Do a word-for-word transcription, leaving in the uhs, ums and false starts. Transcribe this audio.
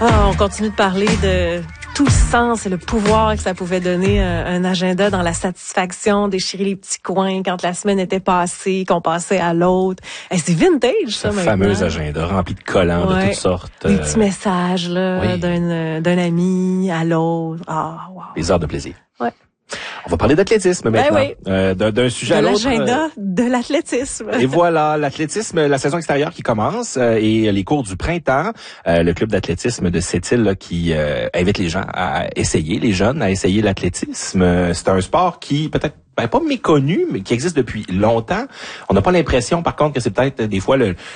Ah, on continue de parler de tout le sens et le pouvoir que ça pouvait donner un, un agenda dans la satisfaction, déchirer les petits coins quand la semaine était passée, qu'on passait à l'autre. Hey, c'est vintage, ça, Ce maintenant. fameux agenda rempli de collants Ouais. de toutes sortes. Des euh, petits messages là, oui. d'un, d'un ami à l'autre. Ah, wow. Les heures de plaisir. Ouais. On va parler d'athlétisme maintenant. oui. Euh, d'un, d'un sujet De à l'autre. l'agenda euh, de l'athlétisme. Et voilà, l'athlétisme, la saison extérieure qui commence euh, et les cours du printemps. Euh, le club d'athlétisme de Sept-Îles là, qui euh, invite les gens à essayer, les jeunes à essayer l'athlétisme. Euh, c'est un sport qui peut-être ben, pas méconnu, mais qui existe depuis longtemps. On n'a pas l'impression, par contre, que c'est peut-être des fois le